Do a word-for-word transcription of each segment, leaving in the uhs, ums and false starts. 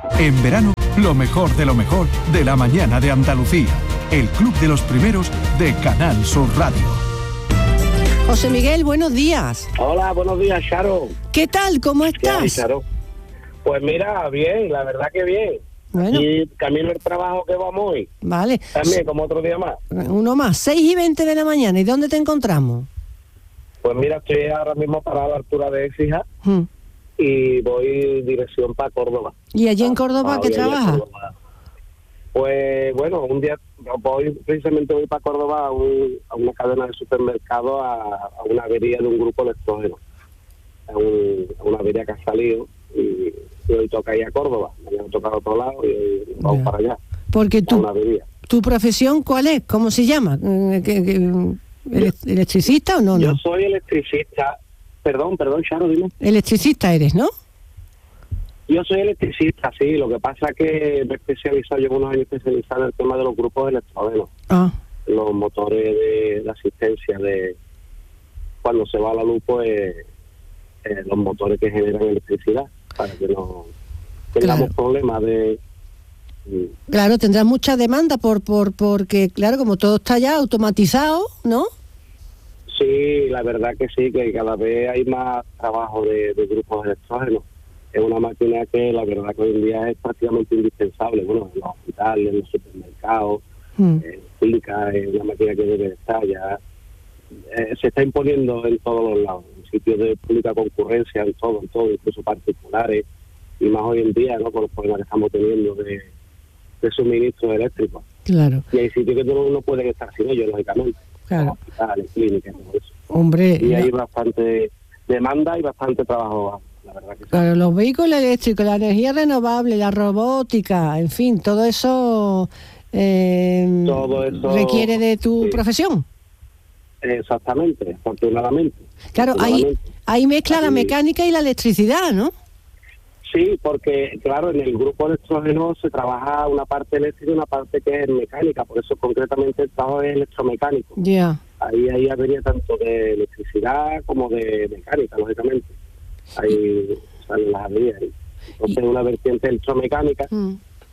En verano, lo mejor de lo mejor de la mañana de Andalucía. El Club de los Primeros de Canal Sur Radio. José Miguel, buenos días. Hola, buenos días, Charo. ¿Qué tal? ¿Cómo estás? ¿Qué hay, Charo? Pues mira, bien, la verdad que bien. Bueno. Y camino al trabajo que vamos hoy. Vale. También, como otro día más. Uno más, seis y veinte de la mañana. ¿Y dónde te encontramos? Pues mira, estoy ahora mismo parado a la altura de Écija Hmm. y voy dirección para Córdoba. ¿Y allí en Córdoba Ah, qué voy allí a trabajas? Córdoba. Pues bueno, un día voy, precisamente voy para Córdoba a, un, a una cadena de supermercados, a, a una avería de un grupo electrógeno. A, un, a una avería que ha salido y, y hoy toca ir a Córdoba. Me han tocado a otro lado y hoy vamos Ya. para allá. Porque A tú, una avería. ¿tu profesión cuál es? ¿Cómo se llama? Eh, ¿qué- qué- ele- ¿Electricista o no? Yo no? soy electricista. Perdón, perdón, Charo, dime. Electricista eres, ¿no? Yo soy electricista, sí. Lo que pasa es que me he especializado, llevo unos años especializado en el tema de los grupos electrógenos. Ah, Los motores de, de asistencia de cuando se va la luz, pues eh, los motores que generan electricidad para que no tengamos Claro. problemas de claro, tendrás mucha demanda por, por porque, claro, como todo está ya automatizado, ¿no? sí, la verdad que sí, que cada vez hay más trabajo de, de grupos electrógenos. Es una máquina que la verdad que hoy en día es prácticamente indispensable, bueno, en los hospitales, en los supermercados, Mm. en fincas, es una máquina que debe estar ya, eh, se está imponiendo en todos los lados, en sitios de pública concurrencia, en todo, en todo, incluso particulares, y más hoy en día, ¿no?, con los problemas que estamos teniendo de, de suministros eléctricos. Claro, Y hay sitios que no, no pueden estar sin ellos, lógicamente, claro. como hospitales, clínicas, todo eso. Hombre, Y hay no, bastante demanda y bastante trabajo, la verdad que sí. claro, los vehículos eléctricos, la energía renovable, la robótica, en fin, todo eso, eh, Todo eso, requiere de tu sí. profesión. Exactamente, afortunadamente. Claro, ahí, Afortunadamente. ahí mezcla la Ahí- mecánica y la electricidad, ¿no? Sí, porque claro, en el grupo electrógeno se trabaja una parte eléctrica y una parte que es mecánica, por eso concretamente el trabajo es electromecánico. Ya, Ahí ahí avería tanto de electricidad como de mecánica, lógicamente. Ahí salen las averías. Entonces una vertiente electromecánica mm.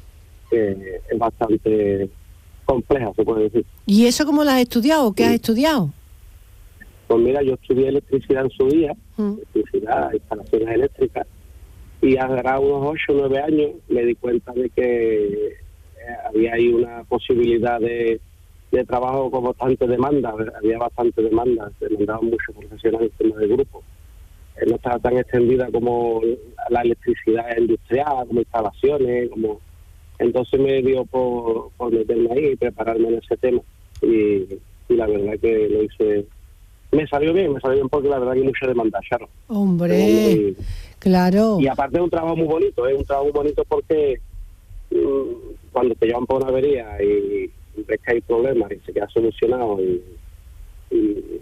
que es bastante compleja, se puede decir. ¿Y eso cómo lo has estudiado? ¿Qué has estudiado? Pues mira, yo estudié electricidad en su día, Mm. electricidad, instalaciones eléctricas, y hace unos ocho o nueve años me di cuenta de que eh, había ahí una posibilidad de, de trabajo con bastante demanda, había bastante demanda, se demandaban muchos profesionales en tema de grupo. Eh, no estaba tan extendida como la electricidad industrial, como instalaciones, como entonces me dio por, por meterme ahí y prepararme en ese tema, y, y la verdad que lo hice. Me salió bien, me salió bien porque la verdad que hay mucha demanda, Charo. Hombre, Y, claro. y aparte es un trabajo muy bonito, es un trabajo muy bonito porque mm, cuando te llevan por una avería y, y ves que hay problemas y se queda solucionado y, y,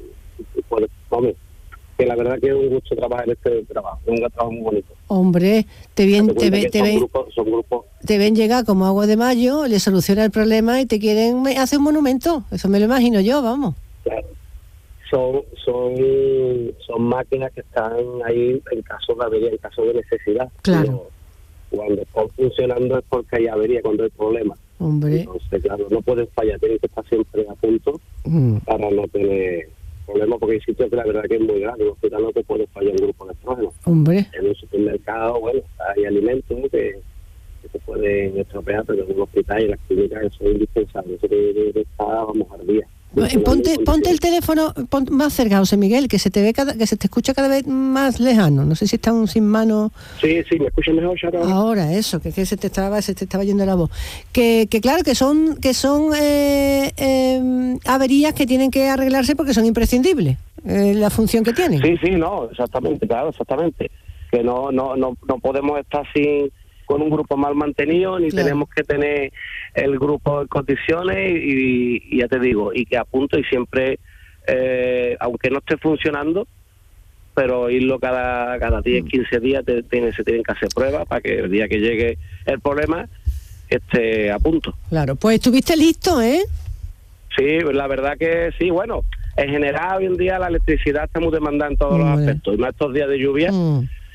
y puedes, vamos, que la verdad que es un gusto trabajar en este trabajo, es un trabajo muy bonito. Hombre, te ven, Date te cuenta ven, que te son ven, grupos, son grupos, te ven llegar como agua de mayo, le soluciona el problema y te quieren me- hacer un monumento. Eso me lo imagino yo, vamos. claro, son, son, son máquinas que están ahí en caso de avería, en caso de necesidad. Claro. Pero cuando están funcionando es porque hay avería, cuando hay problemas. Hombre. Entonces, claro, no pueden fallar, tienen que estar siempre a punto Mm. para no tener problemas, porque hay sitios que la verdad que es muy grande, en un hospital no te puede fallar un grupo electrógeno. Hombre. En un supermercado, bueno, hay alimentos que, que se pueden estropear, pero en un hospital y en las clínicas eso es indispensable, eso debe de estar, vamos, al día. Eh, Ponte, ponte el teléfono pon- más cerca, José Miguel, que se te ve cada, que se te escucha cada vez más lejano. No sé si está un sin mano Sí, sí, ¿me escuchas mejor, Charo? ahora, eso, que, que se te estaba, se te estaba yendo la voz. Que, que claro, que son, que son eh, eh, averías que tienen que arreglarse porque son imprescindibles, eh, la función que tienen. Sí, sí, no, exactamente, claro, exactamente. Que no, no, no, no podemos estar sin con un grupo mal mantenido, ni Claro. tenemos que tener el grupo en condiciones y, y ya te digo, y que a punto y siempre, eh, aunque no esté funcionando, pero irlo cada cada diez, quince días te, tiene, se tienen que hacer pruebas para que el día que llegue el problema esté a punto. Claro, pues estuviste listo, ¿eh? Sí, la verdad que sí, bueno, en general hoy en día la electricidad está muy demandada en todos los Hombre. aspectos, y más estos días de lluvia. Mm.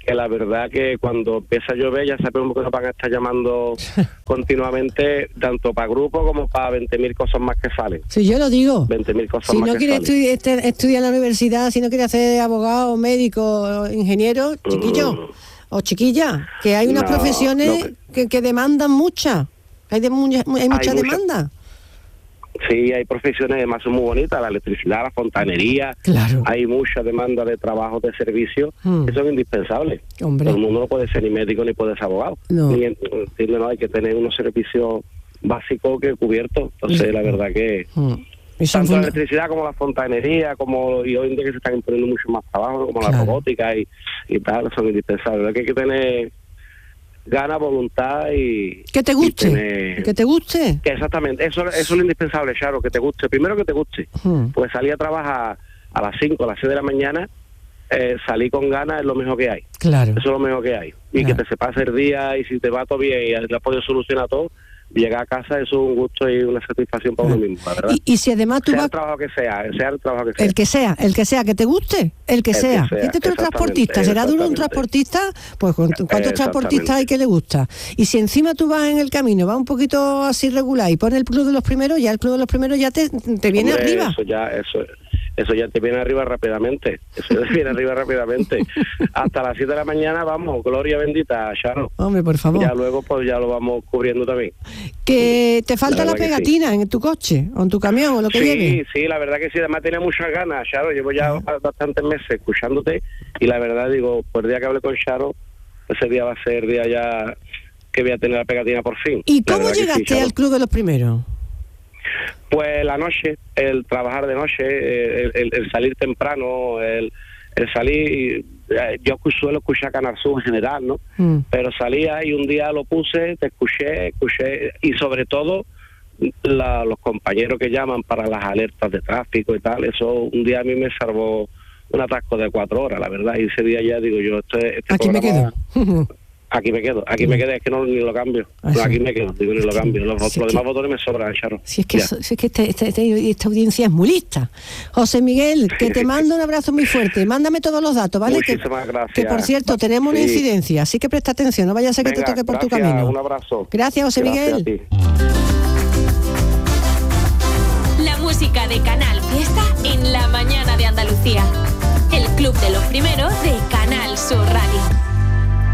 que la verdad que cuando empieza a llover ya sabemos que nos van a estar llamando continuamente, tanto para grupos como para veinte mil cosas más que salen. Sí, yo lo digo. veinte mil cosas si más no que quiere salen. estudi- este- estudiar en la universidad, si no quiere hacer abogado, médico, ingeniero, chiquillo Mm. o chiquilla, que hay unas No, profesiones lo que- que, que demandan mucha. Hay, de, mu- hay mucha Hay mucha- demanda. Sí, hay profesiones además son muy bonitas, la electricidad, la fontanería, Claro. hay mucha demanda de trabajos de servicio Mm. que son indispensables. Hombre. Todo el mundo no puede ser ni médico ni puede ser abogado. No. Ni, entiende, no, hay que tener unos servicios básicos que cubiertos. Entonces, la verdad que Mm. Y son tanto la funda- electricidad como la fontanería, como y hoy en día que se están imponiendo mucho más trabajo, como Claro. la robótica y, y tal, son indispensables. La verdad que hay que tener ganas, voluntad y... que te y guste, tener- que te guste. que exactamente, eso, eso es lo indispensable, Charo, que te guste. Primero que te guste, Mm. pues salir a trabajar a las cinco, a las seis de la mañana, eh, salir con ganas es lo mejor que hay. Claro. Eso es lo mejor que hay. Y Claro. que te se pase el día y si te va todo bien y has podido solucionar todo, llegar a casa eso es un gusto y una satisfacción para uno mismo, la verdad. Y, y si además tú sea vas... el trabajo que sea, sea el trabajo que sea. El que sea, el que sea, que te guste, el que El que sea. sea, Este es otro exactamente, transportista, será duro un exactamente. transportista, pues ¿cu- ¿cuántos Exactamente. transportistas hay que le gusta? Y si encima tú vas en el camino, vas un poquito así regular y pones el club de los primeros, ya el club de los primeros ya te, te viene Hombre, arriba. Eso ya, eso, eso ya te viene arriba rápidamente. Eso te viene arriba rápidamente. Hasta las siete de la mañana, vamos, gloria bendita, Charo. Hombre, por favor. Ya luego pues ya lo vamos cubriendo también. Que te falta la, La verdad que pegatina en tu coche, o en tu camión, o lo que Sí, lleves. sí, la verdad que sí, además tenía muchas ganas, Charo, llevo ya bastantes meses escuchándote y la verdad digo, pues el día que hable con Charo, ese día va a ser el día ya que voy a tener la pegatina por fin. ¿Y La cómo verdad que sí, llegaste Charo. al club de los primeros? Pues la noche, el trabajar de noche, el, el- el salir temprano, el, el salir, eh, yo suelo escuchar Canal Sur en general, ¿no? Mm. Pero salía y un día lo puse, te escuché, escuché, y sobre todo la- los compañeros que llaman para las alertas de tráfico y tal, eso un día a mí me salvó un atasco de cuatro horas, la verdad, y ese día ya digo yo, este, este Aquí me programa- quedo. Aquí me quedo, aquí me quedo, es que no ni lo cambio. Ah, No, sí. aquí me quedo, digo ni lo Sí. cambio. Los, Sí, los que- demás botones me sobran, Charo. Si es que, Ya. so- si es que este- este- este- esta audiencia es muy lista. José Miguel, que te mando un abrazo muy fuerte. Mándame todos los datos, ¿vale? Que, Muchísimas gracias. que por cierto, tenemos una Sí. incidencia, así que presta atención, no vaya a ser que Venga, te toque por tu gracias, camino. un abrazo. Gracias, José Gracias a Miguel. ti. La música de Canal Fiesta en la mañana de Andalucía. El club de los primeros de Canal Sur Radio.